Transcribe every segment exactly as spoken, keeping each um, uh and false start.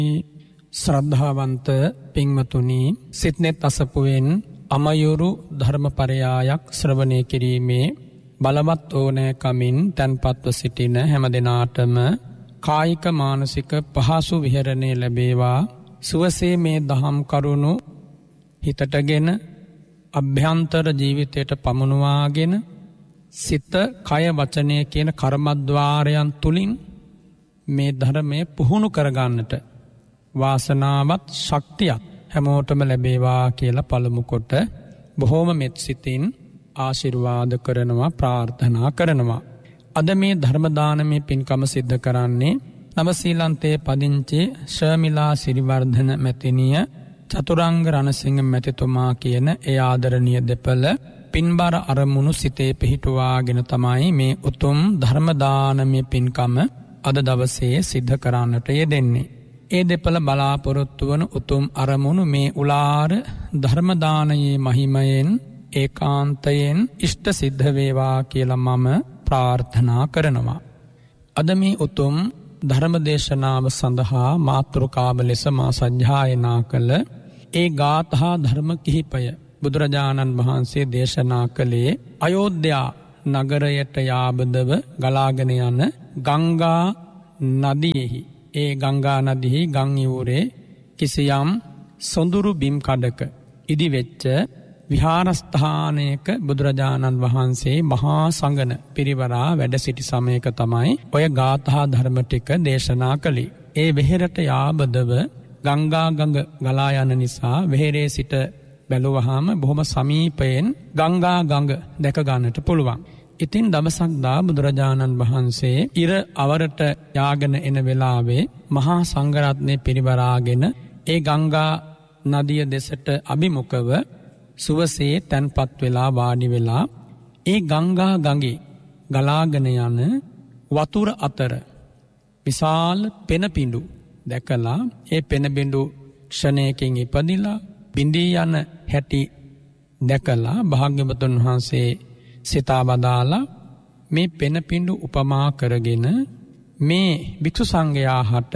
ශ්‍රද්ධාවන්ත පින්වතුනි, සිත්නෙත් අසපුවෙන් අමයුරු ධර්මපරයායක් ශ්‍රවණය කිරීමේ බලවත් ඕනෑකමින් තැන්පත්ව සිටින හැම දෙනාටම කායික මානසික පහසු විහරණය ලැබේවා. සුවසේ මේ දහම් කරුණු හිතටගෙන අභ්‍යන්තර ජීවිතයට පමුණුවාගෙන සිත, කය, වචනය කියන කර්මද්වාරයන් තුලින් මේ ධර්මය පුහුණු කරගන්නට වාසනාවත් ශක්තියක් හැමෝටම ලැබේවා කියලා පළමු කොට බොහෝම මෙත් සිතින් ආශිර්වාද කරනවා, ප්‍රාර්ථනා කරනවා. අද මේ ධර්ම දානමේ පින්කම සිද්ධ කරන්නේ නවසීලන්තයේ පදිංචි ශර්මිලා සිරිවර්ධන මැතිණිය, චතුරංග රණසිංහ මැතිතුමා කියන ඒ ආදරණීය දෙපළ පින්බර අරමුණු සිතේ පිහිටුවාගෙන තමයි මේ උතුම් ධර්ම දානමේ පින්කම අද දවසේ සිද්ධ කරන්නට යෙදෙන්නේ. ඒ දෙපළ බලාපොරොත්තු වන උතුම් අරමුණු මේ උලාර ධර්ම දානයේ මහිමයෙන් ඒකාන්තයෙන් ඉෂ්ට සිද්ධ වේවා කියලා මම ප්‍රාර්ථනා කරනවා. අද මේ උතුම් ධර්ම දේශනාව සඳහා මාතෘකාව ලෙස මා සජ්ජායනා කළ ඒ ගාථා ධර්ම කිහිපය බුදුරජාණන් වහන්සේ දේශනා කළේ අයෝධ්‍යා නගරයට යාබදව ගලාගෙන යන ගංගා නදියෙහි. ඒ ගංගා නදියෙහි ගම් යූරේ කිසියම් සොඳුරු බිම් කඩක ඉදිවෙච්ච විහාරස්ථානයක බුදුරජාණන් වහන්සේ මහා සංඝන පිරිවරා වැඩ සිටි සමයක තමයි ඔය ගාථා ධර්ම ටික දේශනා කළේ. ඒ වෙහෙරට යාබදව ගංගා ගඟ ගලා යන නිසා වෙහෙරේ සිට බැලුවහම බොහොම සමීපයෙන් ගංගා ගඟ දැක ගන්නට පුළුවන්. ඉතින් දවසක් දා බුදුරජාණන් වහන්සේ ඉර අවරට යාගෙන එන වෙලාවේ මහා සංඝරත්නය පිරිවරාගෙන ඒ ගංගා නදිය දෙසට අභිමුඛව සුවසේ තැන්පත් වෙලා වාඩි වෙලා ඒ ගංගා ගඟේ ගලාගෙන යන වතුර අතර විශාල පෙනපිඬු දැකලා ඒ පෙනපිඬු ක්ෂණයකින් ඉපදිලා බිඳී යන හැටි දැකලා භාග්‍යවතුන් වහන්සේ සිතා වදාලා මේ පෙනපිඬු උපමා කරගෙන මේ භික්ෂු සංඝයා හට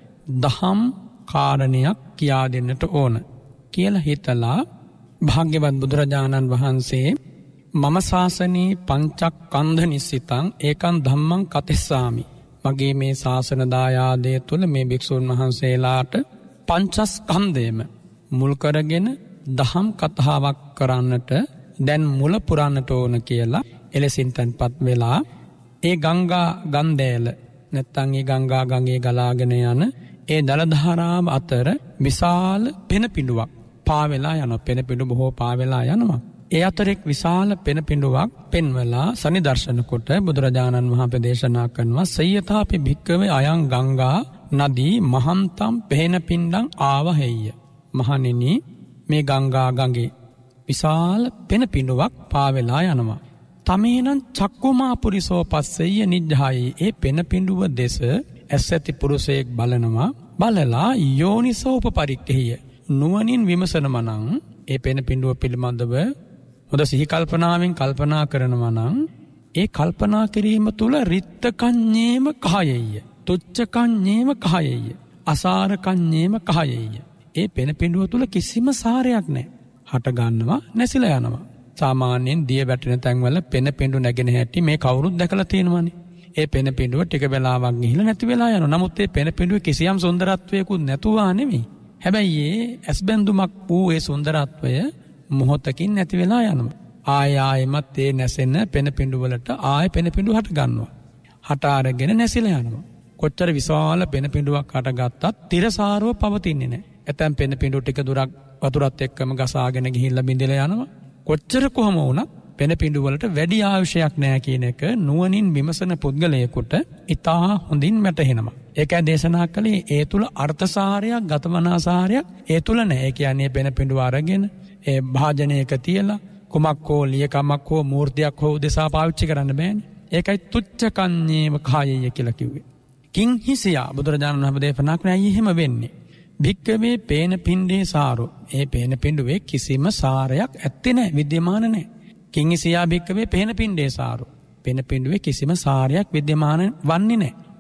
දහම් කාරණයක් කියා දෙන්නට ඕන කියලා හිතලා භාග්‍යවත් බුදුරජාණන් වහන්සේ මම ශාසනී පංචස්කන්ධ නිස්සිතං ඒකං ධම්මං කතිස්සාමි. මගේ මේ ශාසන දායාදය තුළ මේ භික්ෂුන් වහන්සේලාට පංචස්කන්ධයම මුල් කරගෙන දහම් කතාවක් කරන්නට දැන් මුල පුරන්නට ඕන කියලා එලෙසින් තැන්පත් වෙලා ඒ ගංගා ගන්දෑල නැත්තං ඒ ගංගා ගඟේ ගලාගෙන යන ඒ දලධාරාව අතර විශාල පෙනපිඬුවක් පාවෙලා යනවා. පෙනපිඬු බොහෝ පාවෙලා යනවා. ඒ අතරෙක් විශාල පෙනපිඬුවක් පෙන්වලා සනිදර්ශන කොට බුදුරජාණන් වහන්සේ දේශනා කරනවා සය්‍යතාපි භික්කවේ අයං ගංගා නදී මහන්තම් පෙනපිණ්ඩං ආවහෙය්‍ය. මහණෙනි, මේ ගංගා ගඟේ විශාල පෙනපිඬුවක් පාවෙලා යනවා. තමේනං චක්කුමා පුරිසෝ පස්සෙය්‍ය නිජ්ජායි. ඒ පෙනපිඬුව දෙස ඇස් ඇති පුරුෂයෙක් බලනවා. බලලා යෝනිසෝ උපපරික්ඛේය, නුවණින් විමසනම නම් ඒ පෙනපිඬුව පිළිබඳව හොඳ සිහි කල්පනාවෙන් කල්පනා කරනවා නම් ඒ කල්පනා කිරීම තුළ රිත්තකඤ්ඤේම කහයෙය්‍ය, තුච්ඡකඤ්ඤේම කහයෙය්‍ය, අසාරකඤ්ඤේම කහයෙය්‍ය. ඒ පෙනපිඬුව තුළ කිසිම සාරයක් නැහැ. හට ගන්නවා, නැසිලා යනවා. සාමාන්‍යයෙන් දිය වැටෙන තැන්වල පෙනපිඬු නැගෙන හැටි මේ කවුරුත් දැකලා තියෙනවානේ. ඒ පෙනපිඬුව ටික වෙලාවක් ගිහිල්ලා නැති වෙලා යනවා. නමුත් ඒ පෙනපිඬුවේ කිසියම් සුන්දරත්වයකුත් නැතුවා නෙමෙයි. හැබැයි ඒ ඇස්බැඳුමක් වූ ඒ සුන්දරත්වය මොහොතකින් නැති වෙලා යනවා. ආය ආයෙමත් ඒ නැසෙන පෙනපිඬු වලට ආය පෙනපිඬු හට ගන්නවා. හට අරගෙන නැසිලා යනවා. කොච්චර විශාල පෙනපිඬුවක් හටගත්තත් තිරසාරව පවතින්නේ නැහැ. ඇතැම් පෙනපිඬු ටික දුරක් වතුරත් එක්කම ගසාගෙන ගිහිල්ලා බිඳිලා යනවා. කොච්චර කොහම වුණත් පෙනපිඬු වලට වැඩි ආයුෂයක් නැහැ කියන එක නුවණින් විමසන පුද්ගලයෙකුට ඉතා හොඳින් වැටහෙනවා. ඒකයි දේශනා කළේ ඒ තුල අර්ථසාරයක්, ගතමනාසාරයක් ඒ තුල නැහැ. ඒ කියන්නේ පෙනපිඬු අරගෙන ඒ භාජනයක තියලා කුමක් හෝ ලියකමක් හෝ මූර්තියක් හෝ උදෙසා පාවිච්චි කරන්න බෑනේ. ඒකයි තුච්ඡකඤ්ඤේම කායය කියලා කිව්වේ. කිං හිසියා බුදුරජාණන් වහන්සේ දේශනා කරන්නේ ඇයි එහෙම වෙන්නේ? භික්කවේ පේන පිණ්ඩේ සාරෝ. ඒ පේන පිණ්ඩුවේ කිසිම සාරයක් ඇත්තේ නැහැ, විද්‍යමාන නැහැ. කිං හිසියා භික්කවේ පේන පිණ්ඩේ සාරෝ. පේන පිණ්ඩුවේ කිසිම සාරයක් විද්‍යමාන වන්නේ නැහැ.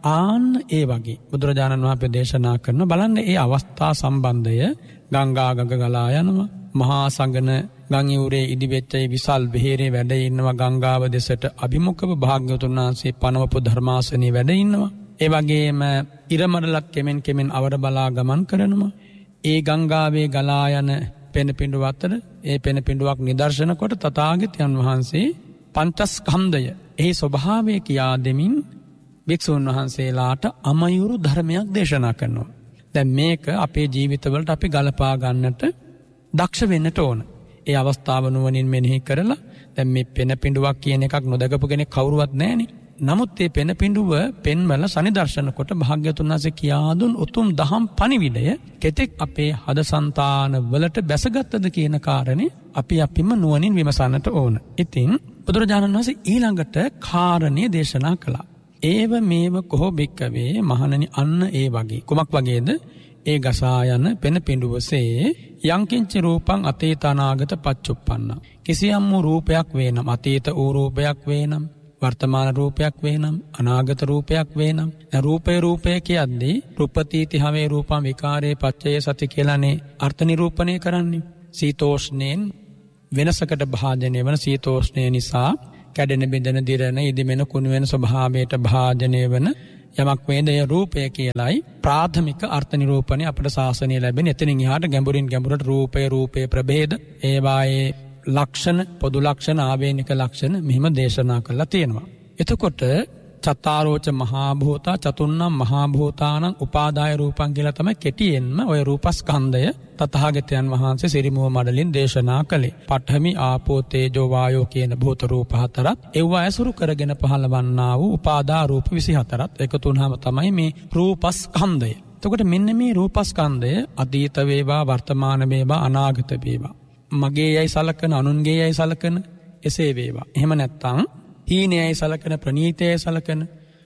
ආන්න ඒ වගේ බුදුරජාණන් වහන්සේ දේශනා කරන බලන්න ඒ අවස්ථා සම්බන්ධය ගංගා ගඟ ගලා යනවා. මහා සංගන ගං යූරේ ඉදිවෙච්ච විසල් බෙහෙරේ වැඩ ඉන්නවා. ගංගාව දෙසට අභිමුඛව භාග්‍යවතුන් වහන්සේ පනවපු ධර්මාසනේ වැඩ ඉන්නවා. ඒ වගේම ඉරමඩලක් කෙමෙන් කෙමෙන් අවර බලා ගමන් කරනවා. ඒ ගංගාවේ ගලා යන පෙන පිඬුව අතර ඒ පෙන පිඬුවක් නිදර්ශන කොට තථාගතයන් වහන්සේ පංචස්කන්ධය එහි ස්වභාවය කියා දෙමින් භික්ෂුන් වහන්සේලාට අමයුරු ධර්මයක් දේශනා කරනවා. දැන් මේක අපේ ජීවිතවලට අපි ගලපා ගන්නට දක්ෂ වෙන්නට ඕන. ඒ අවස්ථාව නුවණින් මෙනෙහි කරලා දැන් මේ පෙන පිඬුවක් කියන එකක් නොදකපු කෙනෙක් කවුරුවත් නැහැනේ. නමුත් මේ පෙන පිඬුව පෙන්වල සනිදර්ශන කොට භාග්‍යවතුන් වහන්සේ කියා දුන් උතුම් දහම් පණිවිඩය කෙතෙක් අපේ හදසන්තාන වලට බැසගත්තද කියන කාරණේ අපි අපිම නුවණින් විමසන්නට ඕන. ඉතින් බුදුරජාණන් වහන්සේ ඊළඟට කාරණේ දේශනා කළා. ඒව මේව කොහො බික්කවේ මහණනි අන්න ඒ වගේ. කුමක් වගේද? ඒ ගසා යන පෙන පිඬුවසේ යංකින්ච රූපං අතීත අනාගත පච්චුප්පන්න. කිසියම් වූ රූපයක් වේනම් අතීත වූ රූපයක් වේනම් වර්තමාන රූපයක් වේනම් අනාගත රූපයක් වේනම් රූපේ රූපය කියද්දී රූපතීති හවේ රූපං විකාරේ පච්චය සති කියලානේ අර්ථ නිරූපණය කරන්නේ. සීතෝෂ්ණයෙන් වෙනසකට භාජනය වන සීතෝෂ්ණය නිසා කැඩෙන බෙදෙන දිරන ඉදිමෙන කුණු වෙන ස්වභාවයට භාජනය වන යමක් වේදය රූපය කියලයි ප්‍රාථමික අර්ථ නිරූපණය අපට ශාසනය ලැබෙන. එතනින් එහාට ගැඹුරින් ගැඹුරට රූපය රූපේ ප්‍රභේද ඒවායේ ලක්ෂණ පොදු ලක්ෂණ ආවේනික ලක්ෂණ මෙහිම දේශනා කරලා තියෙනවා. එතකොට චත්තාරෝච මහා භූතා චතුන්නම් මහා භූතානං උපාදාය රූපං කියලා තමයි කෙටියෙන්ම ඔය රූපස්කන්ධය තථාගතයන් වහන්සේ සිරිමුව මඩලින් දේශනා කළේ. පඨමි ආපෝ තේජෝ වායෝ කියන භූත රූප හතරත් ඒවා ඇසුරු කරගෙන පහළවන්නා වූ උපාදා රූප විසිහතරත් එකතු වුණාම තමයි මේ රූපස්කන්ධය. එතකොට මෙන්න මේ රූපස්කන්ධය අතීත වේවා වර්තමාන වේවා අනාගත වේවා මගේ යයි සලකන අනුන්ගේ යයි සලකන එසේ වේවා. එහෙම නැත්නම් හීනයයි සලකන ප්‍රනීතයයි සලකන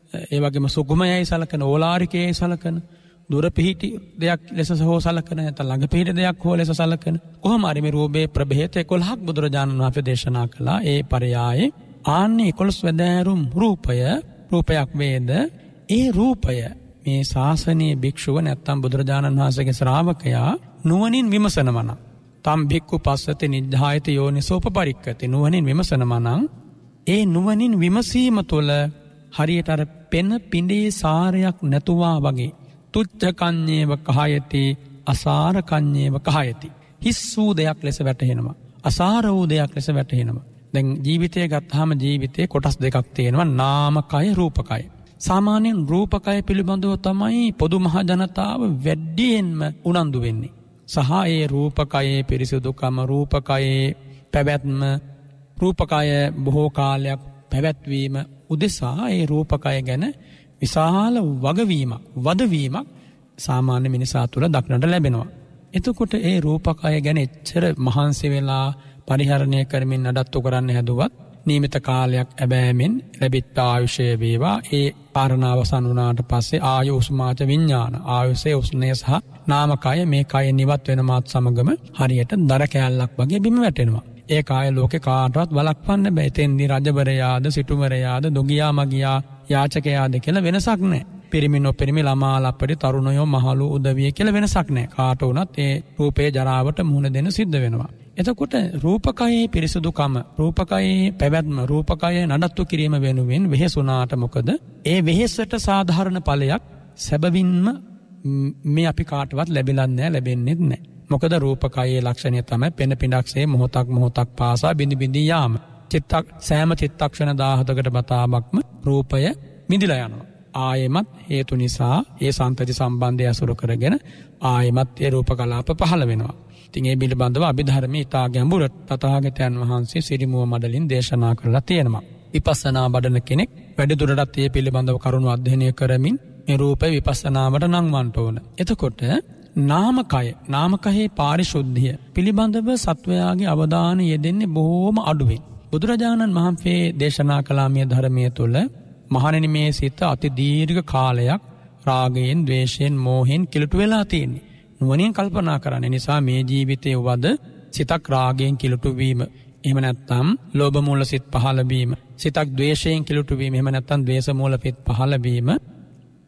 ඒ වගේම සුගමයයි සලකන ඕලාරිකයයි සලකන දුර පිහිටි දෙයක් ලෙස හෝ සලකන නැත්නම් ළඟ පිහිටි දෙයක් හෝ ලෙස සලකන කොහොම හරි මේ රූපේ ප්‍රභේත එකොළහක් බුදුරජාණන් වහන්සේ දේශනා කළා. ඒ පරයායේ ආන්නේ එකොළොස් වැදෑරුම් රූපය රූපයක් වේද ඒ රූපය මේ ශාසනීය භික්ෂුව නැත්නම් බුදුරජාණන් වහන්සේගේ ශ්‍රාවකයා නුවණින් විමසනවනම් තම් භික්ඛු පස්සති නිද්ධායති යෝනිසෝපපරික්ඛති නුවණින් විමසනමනම් ඒ නුවණින් විමසීම තුළ හරියට අර පෙන පිඬේ සාරයක් නැතුවා වගේ තුච්ඡ කඤ්ඤේව කහයති අසාර කඤ්ඤේව කහයති හිස් වූ දෙයක් ලෙස වැටහෙනවා අසාර වූ දෙයක් ලෙස වැටහෙනවා. දැන් ජීවිතය ගත්තාම ජීවිතේ කොටස් දෙකක් තියෙනවා නාමකය රූපකය. සාමාන්‍යයෙන් රූපකය පිළිබඳව තමයි පොදු මහ ජනතාව වැඩියෙන්ම උනන්දු වෙන්නේ. සහ ඒ රූපකයේ පිරිසුදුකම රූපකයේ පැවැත්ම රූපකය බොහෝ කාලයක් පැවැත්වීම උදෙසා ඒ රූපකය ගැන විශාල වගවීමක් වදවීමක් සාමාන්‍ය මිනිසා තුළ දක්නට ලැබෙනවා. එතකොට ඒ රූපකය ගැන එච්චර මහන්සි වෙලා පරිහරණය කරමින් නඩත්තු කරන්න හැදුවත් නියමිත කාලයක් ඇබෑමෙන් ලැබිච්ච ආයුෂය වේවා ඒ කාරණාව අවසන් වුණාට පස්සේ ආයුස්මාච විඥාන ආයුෂයේ උස්නේ සහ නාමකය මේ කය නිවත් වෙන මාත් සමගම හරියට දර කෑල්ලක් වගේ බිම වැටෙනවා. ඒ කාය ලෝකේ කාටවත් වළක්වන්න බෑ. එතෙන්දී රජවරයාද සිටුවරයාද දුගියා මගියා යාචකයාද කියලා වෙනසක් නැහැ. පිරිමි නොපිරිමි ළමා ලප්පටි තරුණයෝ මහලු උදවිය කියලා වෙනසක් නැහැ. කාට වුණත් ඒ රූපේ ජරාවට මුහුණ දෙන්න සිද්ධ වෙනවා. එතකොට රූපකයේ පිරිසුදුකම රූපකයේ පැවැත්ම රූපකයේ නඩත්තු කිරීම වෙනුවෙන් වෙහෙසුණාට මොකද ඒ වෙහෙසට සාධාරණ ඵලයක් සැබවින්ම මේ අපි කාටවත් ලැබෙලා නැහැ ලැබෙන්නේ නැහැ. මොකද රූපකයේ ලක්ෂණය තමයි පෙන පිඬක්සේ මොහොතක් මොහොතක් පාසා බිඳි බිඳි යාම. චිත්තක් සෑම චිත්තක්ෂණ දහසකට බතාවක්ම රූපය මිදිලා යනවා. ආයෙමත් හේතු නිසා ඒ සංතති සම්බන්ධය අසුර කරගෙන ආයෙමත් ඒ රූප කලාප පහළ වෙනවා. ඉතින් ඒ පිළිබඳව අභිධර්මයේ ඉතා ගැඹුරට තථාගතයන් වහන්සේ සිරිමුව මඩලින් දේශනා කරලා තියෙනවා. විපස්සනා වඩන කෙනෙක් වැඩිදුරටත් මේ පිළිබඳව කරුණු අධ්‍යයනය කරමින් මේ රූපේ විපස්සනාවට නංවන්න ඕන. එතකොට නාමකය නාමකයේ පාරිශුද්ධිය පිළිබඳව සත්වයාගේ අවධානය යෙදෙන්නේ බොහොම අඩුවෙන්. බුදුරජාණන් වහන්සේ දේශනා කළා මේ ධර්මයේ තුල මහණෙනි මේ සිත අති දීර්ඝ කාලයක් රාගයෙන් ද්වේෂයෙන් මෝහෙන් කිලුට වෙලා තියෙන්නේ. නුවණින් කල්පනා කරන්න නිසා මේ ජීවිතයේ වද සිතක් රාගයෙන් කිලුට වීම එහෙම නැත්නම් ලෝභ මූල සිත් පහළ වීම සිතක් ද්වේෂයෙන් කිලුට වීම එහෙම නැත්නම් ද්වේෂ මූල සිත් පහළ වීම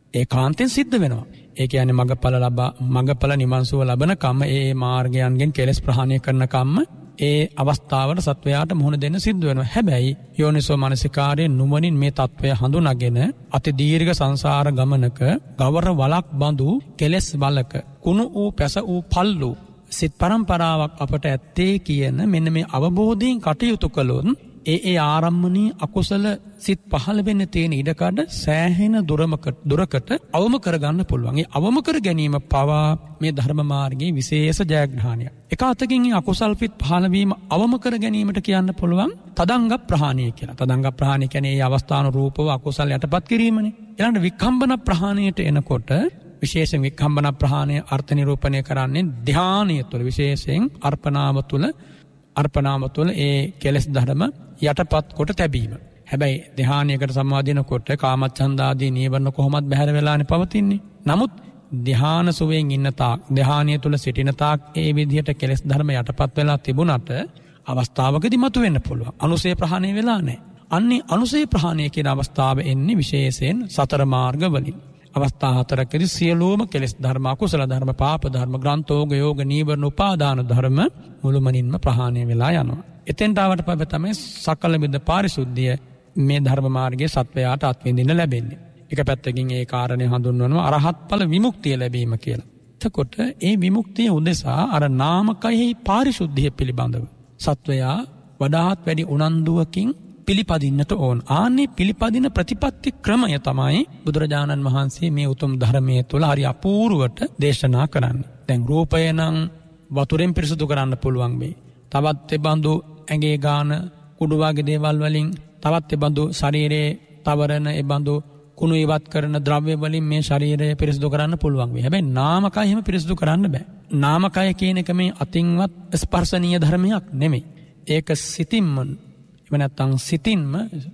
ඒ කාන්තෙන් සිද්ධ වෙනවා. ඒ කියන්නේ මගඵල ලබා මගඵල නිවන්සුව ලබන කම්ම ඒ මාර්ගයන්ගෙන් කෙලෙස් ප්‍රහාණය කරන කම්ම ඒ අවස්ථාවට සත්වයාට මුහුණ දෙන්න සිද්ධ වෙනවා. හැබැයි යෝනිසෝ මනසිකාරයේ නුවණින් මේ తත්වය හඳුනාගෙන අති දීර්ඝ සංසාර ගමනක ගවර වලක් බඳු කෙලෙස් වලක කුණු වූ පැස වූ පල්ලු සිත් පරම්පරාවක් අපට ඇත්තේ කියන මෙන්න මේ අවබෝධයෙන් කටයුතු කළොත් ඒ ඒ ආරම්මණී අකුසල සිත් පහළ වෙන්න තියෙන ඉඩකඩ සෑහෙන දුරමකට දුරකට අවම කරගන්න පුළුවන්. ඒ අවම කර ගැනීම පවා මේ ධර්ම මාර්ගයේ විශේෂ ජයග්‍රහණයක්. එක අතකින් මේ අකුසල් පිට පහළ වීම අවම කර ගැනීමට කියන්න පුළුවන් තදංග ප්‍රහාණය කියලා. තදංග ප්‍රහාණය කියන්නේ මේ අවස්ථාන රූපව අකුසල් යටපත් කිරීමනේ. ඊළඟට වික්ඛම්බන ප්‍රහාණයට එනකොට විශේෂයෙන් වික්ඛම්බන ප්‍රහාණය අර්ථ නිරූපණය කරන්නේ ධානය තුළ විශේෂයෙන් අර්පණාව තුළ අර්පණාව තුළ ඒ කෙලෙස් ධර්ම යටපත් කොට තැබීම. හැබැයි ධානයකට සම්වාදිනකොට කාමච්ඡන්දාදී නීවරණ කොහොමත් බැහැර වෙලානේ පවතින්නේ. නමුත් ධාන සුවයෙන් ඉන්න තාක් ධානය තුළ සිටින තාක් ඒ විදිහට කෙලෙස් ධර්ම යටපත් වෙලා තිබුණට අවස්ථාවකදී මතුවෙන්න පුළුවන්. අනුසය ප්‍රහාණය වෙලා නැහැ. අන්නේ අනුසය ප්‍රහාණය කියන අවස්ථාව එන්නේ විශේෂයෙන් සතර මාර්ග වලින්. අවස්ථා හතරකදී සියලුම කෙලෙස් ධර්ම අකුසල ධර්ම පාප ධර්ම ග්‍රන්ථෝග යෝග නීවරණ උපාදාන ධර්ම මුළුමනින්ම ප්‍රහාණය වෙලා යනවා. එතෙන්ට ආවට පස්සේ තමයි සකල විද පාරිශුද්ධිය මේ ධර්ම මාර්ගයේ සත්වයාට අත්විඳින්න ලැබෙන්නේ. එක පැත්තකින් ඒ කාරණේ හඳුන්වනවා අරහත් ඵල විමුක්තිය ලැබීම කියලා. එතකොට ඒ විමුක්තිය උදෙසා අර නාමකයෙහි පාරිශුද්ධිය පිළිබඳව සත්වයා වඩාත් වැඩි උනන්දුවකින් පිළිපදින්නට ඕන. ආන්නේ පිළිපදින ප්‍රතිපත්ති ක්‍රමය තමයි බුදුරජාණන් වහන්සේ මේ උතුම් ධර්මයේ තුල හරි අපූර්වට දේශනා කරන්නේ. දැන් රූපය නම් වතුරෙන් පිරිසුදු කරන්න පුළුවන් වෙයි. තවත් ඒ බඳු ඇඟේ ගාන කුඩු වගේ දේවල් වලින් තවත් ඒ බඳු ශරීරයේ තවරන ඒ බඳු කුණු ඉවත් කරන ද්‍රව්‍ය වලින් මේ ශරීරය පිරිසුදු කරන්න පුළුවන් වෙයි. හැබැයි නාමකය එහෙම පිරිසුදු කරන්න බෑ. නාමකය කියන එක මේ අතින්වත් ස්පර්ශනීය ධර්මයක් නෙමෙයි. ඒක සිතින්ම එව නැත්තම් සිතින්ම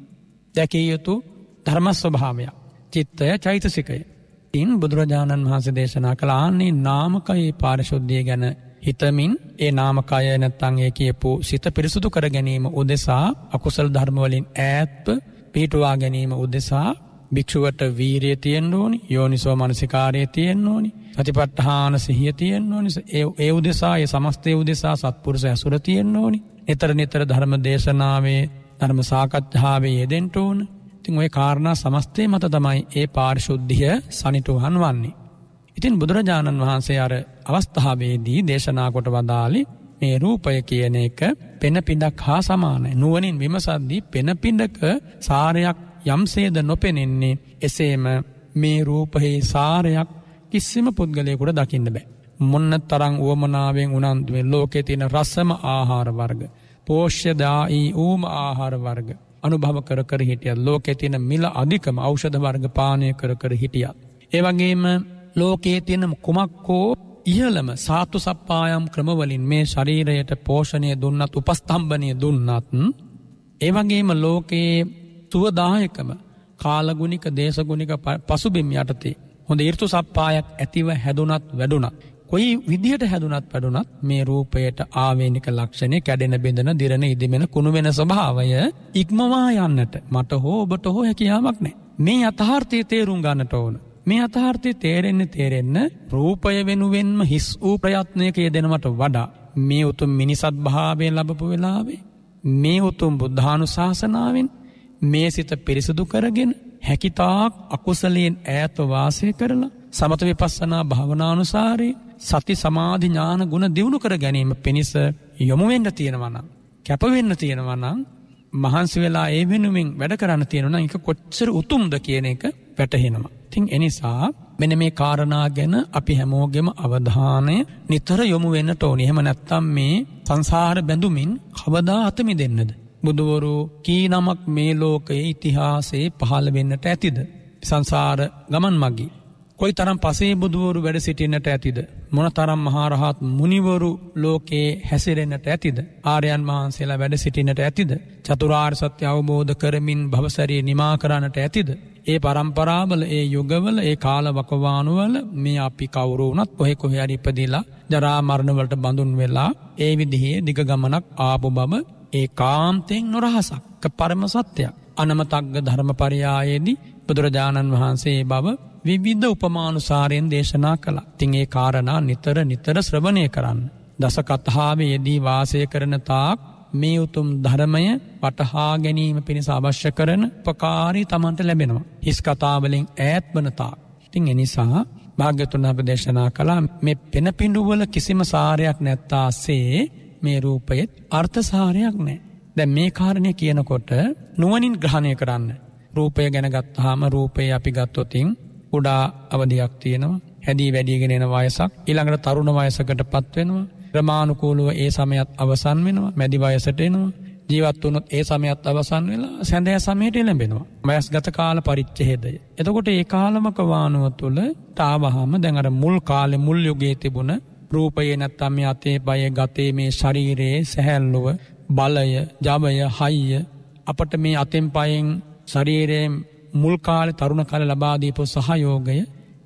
දැකිය යුතු ධර්ම ස්වභාවයක්. චිත්තය චෛතසිකය. ඉන් බුදුරජාණන් වහන්සේ දේශනා කළ ආන්නේ නාමකයේ පාරිශුද්ධිය ගැන හිතමින් ඒ නාමකය නැත්තම් ඒ කියපු සිත පිරිසුදු කර ගැනීම උදෙසා අකුසල ධර්ම වලින් ඈත්ව පිටුවා ගැනීම උදෙසා භික්ෂුවට වීරිය තියෙන්න ඕනි, යෝනිසෝ මනසිකාරය තියෙන්න ඕනි, සතිපට්ඨාන සිහිය තියෙන්න ඕනි. ඒ ඒ උදෙසා ඒ සමස්තය උදෙසා සත්පුරුෂ ඇසුර තියෙන්න ඕනි. නිතර නිතර ධර්ම දේශනාවේ ධර්ම සාකච්ඡාවේ යෙදෙන්න ඕන. ඉතින් ওই කාරණා සමස්තය මත තමයි ඒ පාරිශුද්ධිය සනිටුහන් වන්නේ. ඉතින් බුදුරජාණන් වහන්සේ අර අවස්ථාවේදී දේශනා කොට වදාළේ මේ රූපය කියන එක පෙන පිඬක් හා සමානයි. නුවණින් විමසද්දී පෙන පිඬක සාරයක් යම්සේද නොපෙනෙන්නේ එසේම මේ රූපයේ සාරයක් කිසිම පුද්ගලයෙකුට දකින්න බෑ. මොන්න තරම් උවමනාවෙන් උනන්දු වෙන ලෝකේ තියෙන රසම ආහාර වර්ග, පෝෂ්‍යදායි ඌම ආහාර වර්ග අනුභව කර කර හිටියත්, ලෝකේ තියෙන මිල අධිකම ඖෂධ වර්ග පානය කර කර හිටියත්, ඒ වගේම ලෝකේ තියෙන කුමක්කෝ ඉහළම සාතු සප්පායම් ක්‍රමවලින් මේ ශරීරයට පෝෂණය දුන්නත්, උපස්තම්භනය දුන්නත්, ඒ වගේම ලෝකේ සුවදායකම කාලගුණික දේශගුණික පසුබිම් යටතේ හොඳ ඍතු සප්පායක් ඇතිව හැදුනත් වැඩුණත්, කොයි විදියට හැදුනත් වැඩුණත් මේ රූපයට ආවේනික ලක්ෂණේ කැඩෙන බෙදෙන දිරන ඉදිමෙන කුණු වෙන ස්වභාවය ඉක්මවා යන්නට මට හෝ ඔබට හෝ හැකියාවක් නැහැ. මේ යථාර්ථය තේරුම් ගන්නට ඕන. මේ යථාර්ථය තේරෙන්න තේරෙන්න රූපය වෙනුවෙන්ම හිස් වූ ප්‍රයත්නයක යෙදෙනවට වඩා මේ උතුම් මිනිසත් භාවය ලැබපු වෙලාවේ මේ උතුම් බුද්ධානුශාසනාවෙන් මේ සිත පිරිසුදු කරගෙන හැකිතාක් අකුසලයෙන් ඈත වාසය කරලා සමත විපස්සනා භාවනානුසාරේ සති සමාධි ඥාන ගුණ දියුණු කර ගැනීම පිණිස යොමු වෙන්න තියෙනවා නම්, කැප වෙන්න තියෙනවා නම්, මහන්සි වෙලා ඒ වෙනුවෙන් වැඩ කරන්න තියෙනවා නම් ඒක කොච්චර උතුම්ද කියන එක වැටහෙනවා. ඉතින් එනිසා මෙන්න මේ කාරණා ගැන අපි හැමෝගෙම අවධානය නිතර යොමු වෙන්නට ඕනේ. එහෙම නැත්නම් මේ සංසාර බැඳුමින් කවදා අත මිදෙන්නද? බුදුවරු කී නමක් මේ ලෝකයේ ඉතිහාසයේ පහළ වෙන්නට ඇතිද? සංසාර ගමන් මගී කොයිතරම් පසේ බුදුවරු වැඩ සිටින්නට ඇතිද? මොනතරම් මහරහත් මුනිවරු ලෝකේ හැසිරෙන්නට ඇතිද? ආර්යයන් වහන්සේලා වැඩ සිටින්නට ඇතිද? චතුරාර්ය සත්‍ය අවබෝධ කරමින් භවසරිය නිමා කරන්නට ඇතිද? ඒ පරම්පරාවල, ඒ යුගවල, ඒ කාල වකවානුවල මේ අපි කවුරු වුණත් කොහේ කොහේ හරි ඉපදිලා ජරා මරණ වලට බඳුන් වෙලා ඒ විදිහේ දිග ගමනක් ආපු බව ඒ කාන්තෙන් නොරහසක් පරම සත්‍යයක්. අනමතග්ග ධර්මපරියායේදී බුදුරජාණන් වහන්සේ බව විවිධ උපමානුසාරයෙන් දේශනා කළා. ඉතින් ඒ කාරණා නිතර නිතර ශ්‍රවණය කරන්න. දස කතාවේ යෙදී වාසය කරන තාක් මේ උතුම් ධර්මය වටහා ගැනීම පිණිස අවශ්‍ය කරන උපකාරී තමන්ට ලැබෙනවා. හිස් කතා වලින් ඈත් වන තාක්. ඉතින් ඒ නිසා භාග්‍යවතුන් වහන්සේ දේශනා කළා මේ පෙන පිඬුවල කිසිම සාරයක් නැත්තාසේ මේ රූපයේ අර්ථ සාරයක් නැහැ. දැන් මේ කාරණේ කියනකොට නුවණින් ග්‍රහණය කරන්න. රූපය ගැන ගත්තාම රූපේ අපි ගත්තොතින් කුඩා අවධියක් තියෙනවා. හැදී වැඩිගෙන එන වයසක් ඊළඟට තරුණ වයසකටපත් වෙනවා. ක්‍රමානුකූලව ඒ සමයත් අවසන් වෙනවා. මැදි වයසට එනවා. ජීවත් වුණොත් ඒ සමයත් අවසන් වෙලා සැඳෑ සමයට එළඹෙනවා. වයස්ගත කාල පරිච්ඡේදය. එතකොට ඒ කාලමක වානුව තුල තාවහම දැන් අර මුල් කාලේ මුල් යුගයේ තිබුණ රූපයේ නැත්තම් මේ අතේ පයේ ගතේ මේ ශරීරයේ සැහැල්ලුව බලය, ජවය, හයිය අපට මේ අතෙන් පයෙන් ශරීරයේ මුල් කාලේ තරුණ කාලේ ලබා දීපු සහයෝගය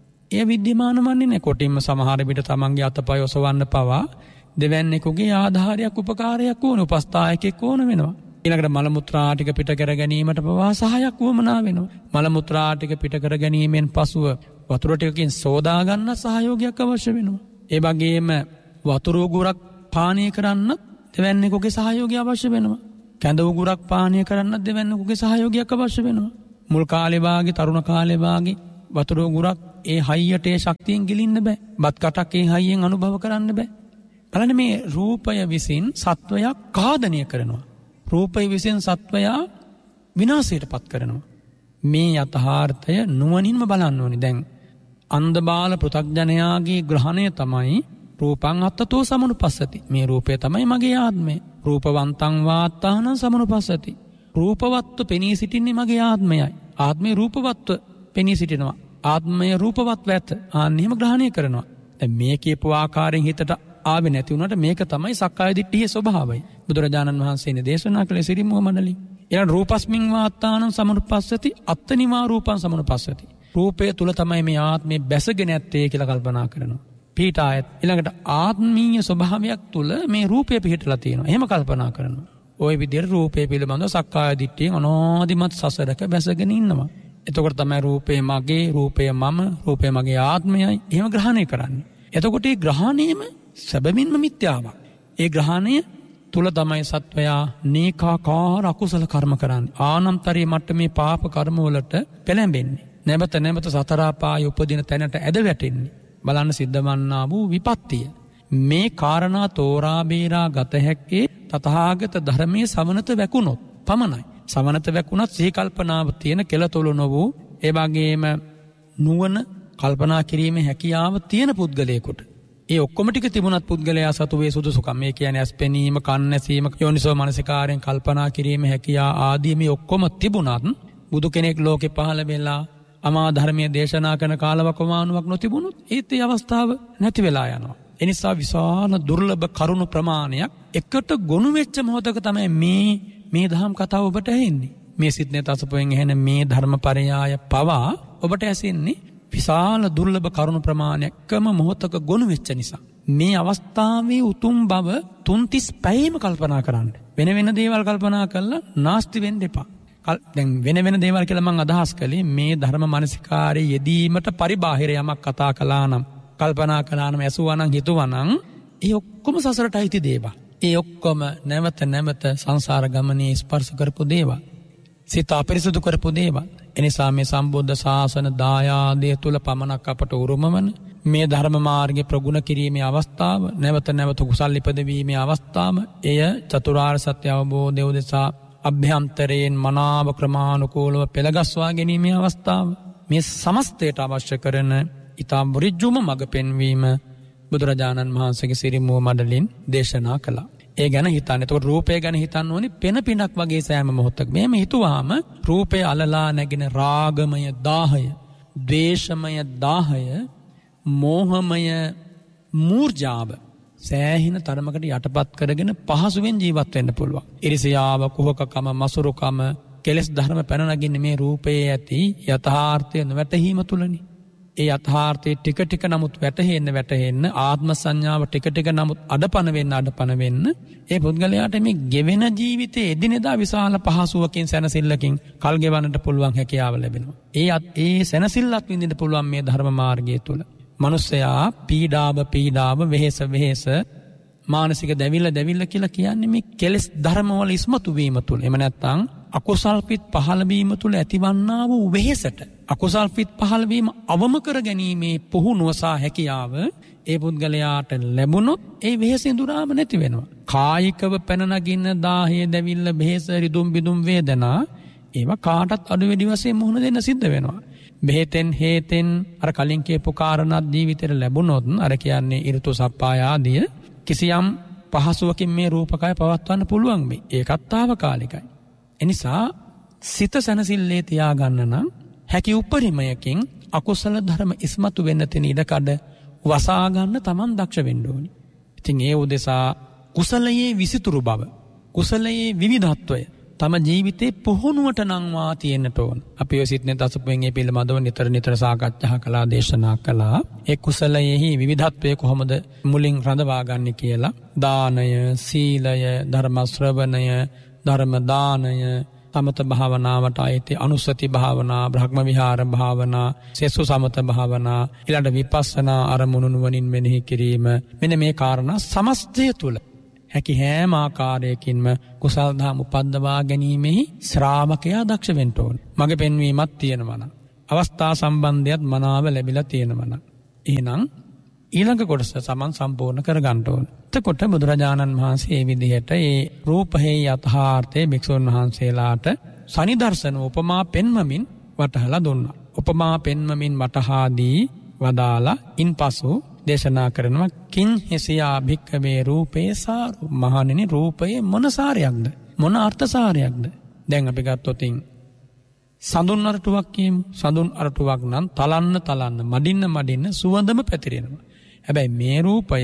ඒ විද්‍යමාන වන්නේ නැහැ. කොටින්ම සමහර විට තමන්ගේ අතපය ඔසවන්න පවා දෙවැන්නෙකුගේ ආධාරයක් උපකාරයක් ඕන උපස්ථායකෙක් ඕන වෙනවා. ඊළඟට මල මුත්‍රා ටික පිට කර ගැනීමට පවා සහායක් වුමනා වෙනවා. මල මුත්‍රා ටික පිට කර ගැනීමෙන් පසුව වතුර ටිකකින් සෝදා ගන්න සහයෝගයක් අවශ්‍ය වෙනවා. ඒ වගේම වතුර උගුරක් පානය කරන්න දෙවැන්නෙකුගේ සහයෝගය අවශ්‍ය වෙනවා. කැඳ උගුරක් පානය කරන්න දෙවැන්නෙකුගේ සහයෝගයක් අවශ්‍ය වෙනවා. මුල් කාලේ වාගේ තරුණ කාලේ වාගේ වතුර උගුරක් ඒ හයියට ඒ ශක්තියෙන් ගිලින්න බෑ. බත් කටක් ඒ හයියෙන් අනුභව කරන්න බෑ. බලන්න මේ රූපය විසින් සත්වයා ඝාතනය කරනවා. රූපය විසින් සත්වයා විනාශයට පත් කරනවා. මේ යථාර්ථය නුවණින්ම බලන්න ඕනේ. දැන් අන්ධබාල පෘථග්ජනයාගේ ග්‍රහණය තමයි රූපං අත්තතෝ සමනුපස්සති. මේ රූපය තමයි මගේ ආත්මය. රූපවන්තං වාත්තානං සමනුපස්සති. රූපවත්ව පෙනී සිටින්නේ මගේ ආත්මයයි. ආත්මේ රූපවත්ව පෙනී සිටිනවා. ආත්මය රූපවත්ව ඇත. ආන්නෙම ග්‍රහණය කරනවා. දැන් මේ කියපු ආකාරයෙන් හිතට ආවේ නැති වුණාට මේක තමයි සක්කාය දිට්ඨියේ ස්වභාවය. බුදුරජාණන් වහන්සේනේ දේශනා කළේ සිරිමුව මණ්ඩලී. ඊළඟ රූපස්මින් වාත්තානං සමනුපස්සති අත්තනිවා රූපං සමනුපස්සති. රූපය තුල තමයි මේ ආත්මේ බැසගෙන ඇත්තේ කියලා කල්පනා කරනවා. පීඨායත් ඊළඟට ආත්මීය ස්වභාවයක් තුල මේ රූපය පිහිටලා තියෙනවා. එහෙම කල්පනා කරනවා. ওই විදිහට රූපය පිළිබඳව සක්කාය දිට්ඨියෙන් අනාදිමත් සසරක බැසගෙන ඉන්නවා. එතකොට තමයි රූපය මගේ, රූපය මම, රූපය මගේ ආත්මයයි එහෙම ග්‍රහණය කරන්නේ. එතකොට මේ ග්‍රහණයම සැබවින්ම මිත්‍යාවක්. ඒ ග්‍රහණය තුල තමයි සත්වයා නේකාකාර අකුසල කර්ම කරන්නේ. ආනන්තරී මට්ටමේ පාප කර්ම වලට පෙළඹෙන්නේ. නැවත නැවත සතර ආපාය උපදින තැනට ඇද වැටෙන්නේ. බලන්න සිද්ධවන්නා වූ විපත්තිය. මේ කාරණා තෝරා බේරා ගත හැක්කේ තථාගත ධර්මයේ සමනත වැකුණොත් පමණයි. සමනත වැකුණත් සිහි කල්පනාව තියෙන කෙලතොළු නොවූ ඒ වගේම නුවණ කල්පනා කිරීමේ හැකියාව තියෙන පුද්ගලයෙකුට ඒ ඔක්කොම ටික තිබුණත් පුද්ගලයා සතු වේ සුදුසුකම්. මේ කියන්නේ අස්පෙනීම, කන් ඇසීම, යෝනිසෝ මනසිකාරයෙන් කල්පනා කිරීමේ හැකියාව ආදී මේ ඔක්කොම තිබුණත් බුදු කෙනෙක් ලෝකේ පහළ වෙලා අමා ධර්මයේ දේශනා කරන කාලවකවානුවක් නොතිබුණොත් ඒත් ඒ අවස්ථාව නැති වෙලා යනවා. ඒ නිසා විශාල දුර්ලභ කරුණු ප්‍රමාණයක් එකට ගොනු වෙච්ච මොහොතක තමයි මේ මේ දහම් කතාව ඔබට ඇහෙන්නේ. මේ සිද්නේ තසපොෙන් ඇහෙන මේ ධර්මපරයාය පවා ඔබට ඇසෙන්නේ විශාල දුර්ලභ කරුණු ප්‍රමාණයක්ම මොහොතක ගොනු වෙච්ච නිසා. මේ අවස්ථාවේ උතුම් බව තුන්තිස් පැයම කල්පනා කරන්න. වෙන වෙන දේවල් කල්පනා කරලා නාස්ති වෙන්න එපා. දැන් වෙන වෙන දේවල් කියලා මම අදහස් කළේ මේ ධර්ම මානසිකාරයේ යෙදීමට පරිබාහිර යමක් කතා කළා නම්, කල්පනා කළා නම්, ඇසුවා නම්, හිතුවා නම් ඒ ඔක්කොම සසරට අයිති දේවල්. ඒ ඔක්කොම නැවත නැවත සංසාර ගමනේ ස්පර්ශ කරපු දේවල්. සිත අපරිසුදු කරපු දේවල්. එනිසා මේ සම්බුද්ධ ශාසන දායාදය තුල පමණක් අපට උරුම වන මේ ධර්ම මාර්ගයේ ප්‍රගුණ කිරීමේ අවස්ථාව, නැවත නැවත කුසල් ඉපදවීමේ අවස්ථාව, එය චතුරාර්ය සත්‍ය අවබෝධය උදෙසා අභ්‍යන්තරයෙන් මනාව ක්‍රමානුකූලව පෙළගස්වා ගැනීමේ අවස්ථාව, මේ සමස්තයට අවශ්‍ය කරන ඊටම ඍජුම මඟ පෙන්වීම බුදුරජාණන් වහන්සේගේ සිරිමුව මඩලින් දේශනා කළා. ඒ ගැන හිතන්න. එතකොට රූපය ගැන හිතන්න ඕනේ පෙන පිනක් වගේ සෑම මොහොතක්. මෙහෙම හිතුවාම රූපය අලලා නැගෙන රාගමය දාහය, ද්වේෂමය දාහය, මෝහමය මූර්ජාව සෑහින තරමකට යටපත් කරගෙන පහසුවෙන් ජීවත් වෙන්න පුළුවන්. ඉරිසියාව, කුහකකම, මසුරුකම, කෙලෙස් ධර්ම පැන නගින්නේ මේ රූපයේ ඇති යථාර්ථය නොවැටහීම තුලනේ. ඒ යථාර්ථයේ ටික ටික නමුත් වැටහෙන්න වැටහෙන්න ආත්ම සංඥාව ටික ටික නමුත් අඩපණ වෙන්න අඩපණ වෙන්න ඒ පුද්ගලයාට මේ ගෙවෙන ජීවිතයේ එදිනෙදා විශාල පහසුවකින් සැනසෙල්ලකින් කල් ගෙවන්නට පුළුවන් හැකියාව ලැබෙනවා. ඒ ඒ සැනසෙල්ලක් විඳින්න පුළුවන් මේ ධර්ම මාර්ගය තුල. මනුස්සයා පීඩාව පීඩාව වෙහෙස වෙහෙස මානසික දැවිල්ල දැවිල්ල කියලා කියන්නේ මේ කෙලෙස් ධර්මවල ඉස්මතු වීම තුල. එහෙම නැත්නම් අකුසල් පිට පහළ වීම තුල ඇතිවන්නා වූ වෙහෙසට අකුසල් පිට පහළ වීම අවම කර ගැනීමේ පුහුණුව සහ හැකියාව ඒ පුද්ගලයාට ලැබුණොත් ඒ වෙහෙස ඉඳුරාම නැති වෙනවා. කායිකව පැන නගින්න දාහය දැවිල්ල වෙහෙස රිදුම් බිදුම් වේදනා ඒවා කාටත් අඩු වැඩි වශයෙන් මුහුණ දෙන්න සිද්ධ වෙනවා. බෙහෙතෙන් හේතෙන් අර කලින් කියපු කාරණා ජීවිතේට ලැබුණොත් අර කියන්නේ ඍතු සප්පාය ආදිය කිසියම් පහසුවකින් මේ රූපකය පවත්වන්න පුළුවන් මේ. ඒකත් తాවකාලිකයි. එනිසා සිත සැනසෙල්ලේ තියාගන්න නම් හැකි උපරිමයකින් අකුසල ධර්ම ඉස්මතු වෙන්න තියෙන ඉඩකඩ වසා ගන්න Taman දක්ෂ වෙන්න ඕනි. ඉතින් ඒ උදෙසා කුසලයේ විසිතුරු බව, කුසලයේ විවිධත්වය තම ජීවිතේ පුහුණුවට නංවා තියෙන්නට ඕන. අපි ඔය සිත්නේ දසපුවෙන් මේ පිළිබඳව නිතර නිතර සාකච්ඡා කළා, දේශනා කළා. ඒ කුසලයේහි විවිධත්වය කොහොමද මුලින් රඳවා ගන්න කියලා දානය, සීලය, ධර්ම ශ්‍රවණය, ධර්ම දානය, සමත භාවනාවට ආйти අනුස්සති භාවනා, බ්‍රහ්ම විහාර භාවනා, සෙසු සමත භාවනා, ඊළඟ විපස්සනා අරමුණු නුවණින් මෙනෙහි කිරීම, මෙන්න මේ කාරණා සමස්තය තුල හැකි හැම ආකාරයකින්ම කුසල් දහම් උපද්දවා ගැනීමෙහි ශ්‍රාවකයා දක්ෂ වෙන්න ඕනේ. මගේ පෙන්වීමක් තියෙනවා නම්, අවස්ථා සම්බන්ධයත් මනාව ලැබිලා තියෙනවා නම්, එහෙනම් ඊළඟ කොටස සමන් සම්පූර්ණ කර ගන්න ඕනේ. එතකොට බුදුරජාණන් වහන්සේ මේ විදිහට ඒ රූපහේ යථාර්ථයේ භික්ෂුන් වහන්සේලාට සනිදර්ශන උපමා පෙන්වමින් වටහලා දුන්නා. උපමා පෙන්වමින් වටහාදී වදාලා ඉන්පසු දේශනා කරනවා කිං හිසියා භික්ඛවේ රූපේ සාරු. මහණෙනි රූපයේ මොන සාරයක්ද? මොන අර්ථ සාරයක්ද? දැන් අපි ගත්තොත් සඳුන් අරටුවක් කියමු. සඳුන් අරටුවක් නම් තලන්න තලන්න මඩින්න මඩින්න සුවඳම පැතිරෙනවා. හැබැයි මේ රූපය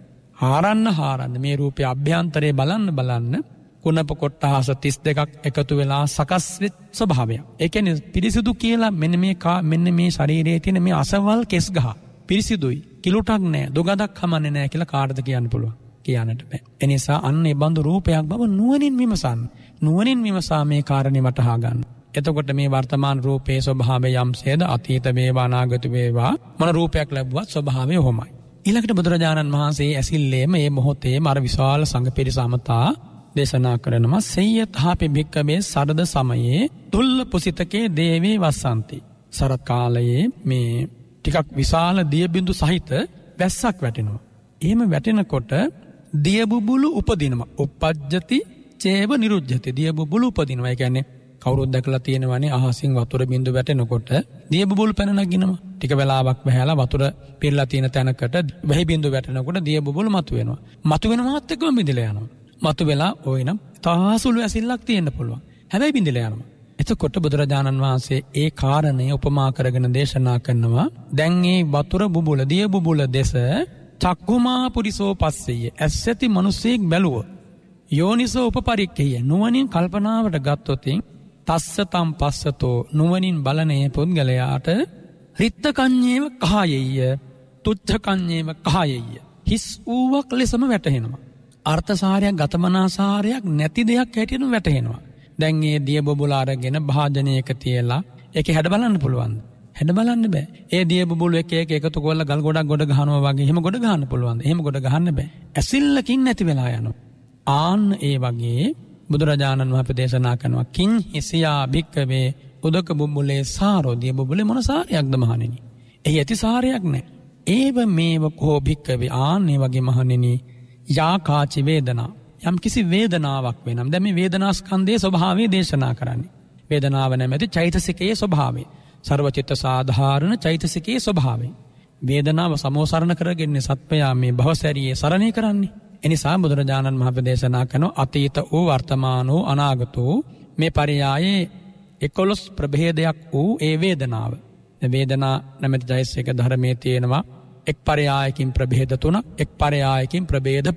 හාරන්න හාරන්න මේ රූපයේ අභ්‍යන්තරේ බලන්න බලන්න කුණප කොට්ටහස තිස් දෙකක් එකතු වෙලා සකස් වෙච්ච ස්වභාවයක්. ඒ කියන්නේ පිරිසිදු කියලා මෙන්න මේ මෙන්න මේ ශරීරයේ තියෙන මේ අසවල් කෙස් ගහ පිරිසිදුයි, කිලුටක් නැහැ, දුගදක් හමන්නේ නැහැ කියලා කාටද කියන්න පුළුවන්? කියන්නට බෑ. ඒ නිසා අන්න ඒ බඳු රූපයක් බව නුවණින් විමසන්න. නුවණින් විමසා මේ කාරණේ වටහා ගන්න. එතකොට මේ වර්තමාන රූපයේ ස්වභාවය යම්සේද අතීත වේවා අනාගත වේවා මොන රූපයක් ලැබුවත් ස්වභාවය ඔහොමයි. ඊළඟට බුදුරජාණන් වහන්සේ ඇසිල්ලේ මේ මොහොතේ මර විශාල සංඝ පිරිස අමතා දේශනා කරනවා සේයථාපි භික්ඛවේ සරද සමයේ තුල්ල පුසිතකේ දේවේ වස්සන්ති. සරත් කාලයේ මේ ටිකක් විශාල දිය බිඳු සහිත වැස්සක් වැටෙනවා. එහෙම වැටෙනකොට දිය බුබුලු උපදිනවා. උපජ්ජති චේව නිරුද්ධති. දිය බුබුලු උපදිනවා. ඒ කියන්නේ කවුරුත් දැකලා තියෙනවනේ අහසින් වතුර බිඳු වැටෙනකොට දිය බුබුලු පැන නගිනවා. ටික වෙලාවක් බහැලා වතුර පිරලා තියෙන තැනකට වැහි බිඳු වැටෙනකොට දිය බුබුලු මතුවෙනවා. මතුවෙනවත් එක්කම බිඳිලා යනවා. මතුවෙලා ඔයනම් තාසුළු ඇසිල්ලක් තියෙන්න පුළුවන්. හැබැයි බිඳිලා යනවා. එතකොට බුදුරජාණන් වහන්සේ ඒ කාරණය උපමා කරගෙන දේශනා කරනවා. දැන් මේ වතුර බුබුල දිය බුබුල දෙස චක්කුමා පුරිසෝ පස්සෙය ඇස්සති මිනිසෙක් බැලුවොත් යෝනිසෝ උපපරික්ඛය නුවණින් කල්පනාවට ගත්තොත් තස්සතම් පස්සතෝ නුවණින් බලනේ පුද්ගලයාට රිත්ත කඤ්ඤේව කහයෙය තුච්ඡ කඤ්ඤේව කහයෙය හිස් ඌවක් ලෙසම වැටහෙනවා. අර්ථසාරයක් ගතමනාසාරයක් නැති දෙයක් හැටියට වැටහෙනවා. දැන් මේ දිය බබුල අරගෙන භාජනයක තියලා ඒකේ හැඩ බලන්න පුළුවන්ද? හැඩ බලන්න බෑ. ඒ දිය බබුල එක එක එකතු කරලා ගල් ගොඩක් ගොඩ ගහනවා වගේ එහෙම ගොඩ ගහන්න පුළුවන්ද? එහෙම ගොඩ ගහන්න බෑ. ඇසිල්ලකින් නැති වෙලා යනවා. ආන්න ඒ වගේ බුදුරජාණන් වහන්සේ දේශනා කරනවා කිං හිසියා භික්ඛවේ උදක බුබුලේ සාරෝ. දිය බබුලේ මොන සාරයක්ද මහණෙනි? එහි ඇති සාරයක් නැහැ. ඒව මේව කෝ භික්ඛවේ ආන්න ඒ වගේ මහණෙනි යා කාචි වේදනා යම් කිසි වේදනාවක් වෙනම්. දැන් මේ වේදනා ස්කන්ධයේ ස්වභාවය දේශනා කරන්නේ. වේදනාව නැමැති චෛතසිකයේ ස්වභාවය. සර්වචිත්ත සාධාරණ චෛතසිකයේ ස්වභාවය. වේදනාව සමෝසරණ කරගෙන සත්පයා මේ භවසරියේ සරණේ කරන්නේ. එනිසා බුදුරජාණන් වහන්සේ දේශනා කරන අතීත වූ වර්තමාන වූ අනාගත වූ මේ පරියායේ එකොළොස් ප්‍රභේදයක් වූ ඒ වේදනාව. වේදනා නැමැති චෛතසික ධර්මයේ තියෙනවා එක් පරයායකින් ප්‍රභේද තුනක්, එක් පරයායකින් ප්‍රභේද පහක්.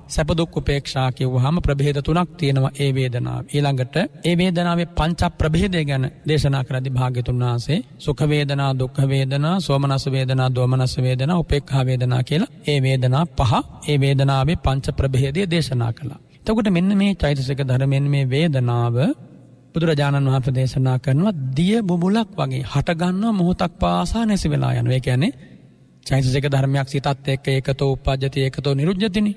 සැප දුක් උපේක්ෂා කියවහම ප්‍රභේද තුනක් තියෙනවා ඒ වේදනාව. ඊළඟට ඒ වේදනාවේ පංච ප්‍රභේදය ගැන දේශනා කරද්දී භාග්‍යතුන් වහන්සේ සුඛ වේදනා, දුක්ඛ වේදනා, සෝමනස්ස වේදනා, දෝමනස්ස වේදනා, උපේක්ඛා වේදනා කියලා ඒ වේදනා පහ ඒ වේදනාවේ පංච ප්‍රභේදය දේශනා කළා. එතකොට මෙන්න මේ චෛතසික ධර්මයෙන් මේ වේදනාව බුදුරජාණන් වහන්සේ දේශනා කරනවා දිය බුබුලක් වගේ හට ගන්නවා මොහොතක් පාසා නැති වෙලා යනවා. ඒ කියන්නේ චෛතසික ධර්මයක් සිතත් එක්ක ඒකතෝ උපජ්ජති ඒකතෝ නිරුද්ධතිනි.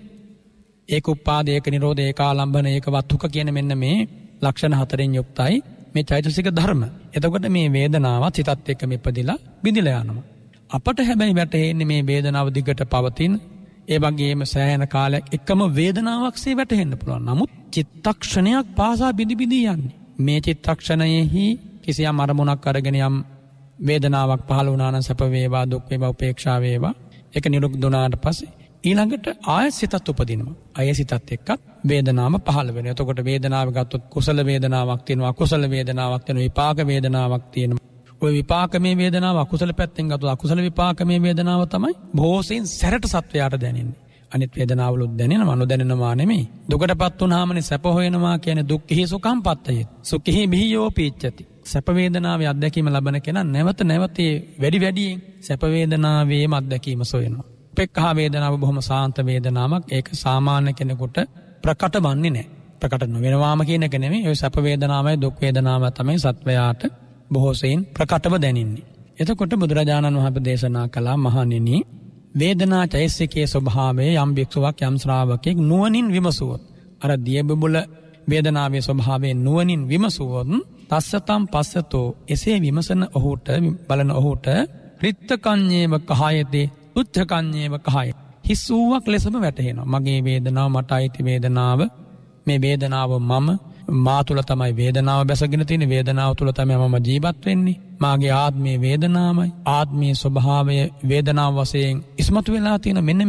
ඒක උපාද ඒක නිරෝධ ඒක ආලම්බන ඒක වත්තුක කියන මෙන්න මේ ලක්ෂණ හතරෙන් යුක්තයි මේ චෛතසික ධර්ම. එතකොට මේ වේදනාවත් සිතත් එක්ක මෙපදිලා බිඳිලා යනවා. අපට හැබැයි වැටෙන්නේ මේ වේදනාව දිගට පවතින ඒ වගේම සෑහෙන කාලයක් එකම වේදනාවක්සේ වැටෙන්න පුළුවන්. නමුත් චිත්තක්ෂණයක් පාසා බිඳි බිඳි යන්නේ. මේ චිත්තක්ෂණයෙහි කිසියම් අරමුණක් අරගෙන යම් වේදනාවක් පහළ වුණා නම් සැප වේවා දුක් වේවා උපේක්ෂා වේවා ඒක නිරුද්ධ වුණාට පස්සේ ඊළඟට ආයෙත් සිතත් උපදිනවා. ආයෙ සිතත් එක්ක වේදනාව පහළ වෙනවා. එතකොට වේදනාව ගත්තොත් කුසල වේදනාවක් තියෙනවා, අකුසල වේදනාවක් තියෙනවා, විපාක වේදනාවක් තියෙනවා. ওই විපාකමේ වේදනාව අකුසල පැත්තෙන් ගත්තොත් අකුසල විපාකමේ වේදනාව තමයි බොහෝසෙන් සැරට සත්වයාට දැනෙන්නේ. අනිත් වේදනාවලුත් දැනෙනවා, නොදැනෙනවා නෙමෙයි. දුකටපත් වුණාමනේ සැප හොයනවා කියන්නේ දුක්ඛී සුඛං පත්තයේ. සුඛී බිහියෝ පීච්ඡති. සැප වේදනාවේ අත්දැකීම ලබන කෙනා නැවත නැවත වැඩි වැඩියෙන් සැප වේදනාවේම අත්දැකීම සොයනවා. උපේක්ඛා වේදනාව බොහොම සාන්ත වේදනාවක්. ඒක සාමාන්‍ය කෙනෙකුට ප්‍රකට වන්නේ නැහැ. ප්‍රකට නොවෙනවාම කියන එක නෙමෙයි. ඒ සැප වේදනාවයි දුක් වේදනාව තමයි සත්වයාට බොහෝසෙයින් ප්‍රකටව දැනෙන්නේ. එතකොට බුදුරජාණන් වහන්සේ දේශනා කළා මහණෙනි වේදනා චෛතසිකයේ ස්වභාවය යම් භික්ෂුවක් යම් ශ්‍රාවකෙක් නුවණින් විමසුවොත් අර දියබුබුල වේදනාවේ ස්වභාවයෙන් නුවණින් විමසුවොත් තස්සතම් පස්සතෝ එසේ විමසන ඔහුට බලන ඔහුට රිත්තකඤ්ඤේව කහයතේ උච්චකඤ්ඤේව කහය හිස් වූවක් ලෙසම වැටහෙනවා. මගේ වේදනාව මට අයිති වේදනාව මේ වේදනාව මම මා තුළ තමයි වේදනාව බැසගෙන තියෙන වේදනාව තුළ තමයි මම ජීවත් වෙන්නේ. මාගේ ආත්මයේ වේදනාවයි ආත්මීය ස්වභාවය වේදනාව වශයෙන් ඉස්මතු වෙලා තියෙන මෙන්න